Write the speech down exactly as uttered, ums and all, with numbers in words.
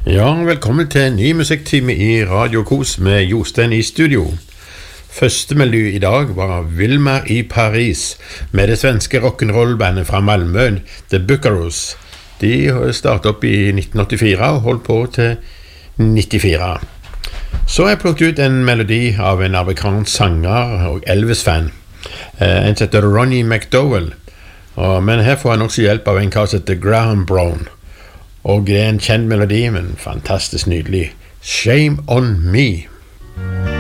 Ja, velkommen til en ny musikktime i Radio Kos med Jostein i studio. Første melodi i dag var Wilmer i Paris med det svenske rock'n'roll-bandet fra Malmö, The Buckaroos. De startet opp i nitten åttifire og holdt på til nittifire. Så har jeg plukket ut en melodi av en amerikansk sanger og Elvis-fan. En som heter Ronnie McDowell. Men her får han også hjelp av en kar som heter Graham Brown. Og det er en kjent melodi, men fantastisk nydelig. Shame on Me.